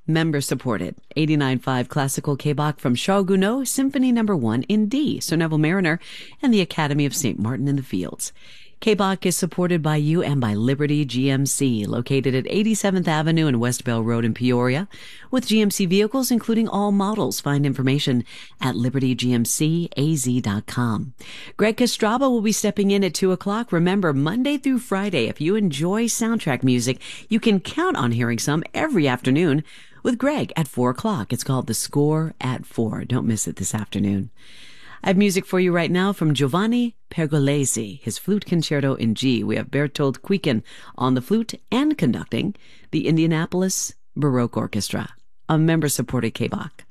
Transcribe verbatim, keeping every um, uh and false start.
Member-supported, eighty-nine point five classical K-Bach from Charles Gounod, Symphony Number one in D, Sir Neville Mariner, and the Academy of Saint Martin in the Fields. K-Bach is supported by you and by Liberty G M C, located at eighty-seventh Avenue and West Bell Road in Peoria. With G M C vehicles, including all models, find information at liberty g m c a z dot com. Greg Castraba will be stepping in at two o'clock. Remember, Monday through Friday, if you enjoy soundtrack music, you can count on hearing some every afternoon with Greg at four o'clock. It's called The Score at four. Don't miss it this afternoon. I have music for you right now from Giovanni Pergolesi, his flute concerto in G. We have Bertold Kuyken on the flute and conducting the Indianapolis Baroque Orchestra, a member-supported K-Bach.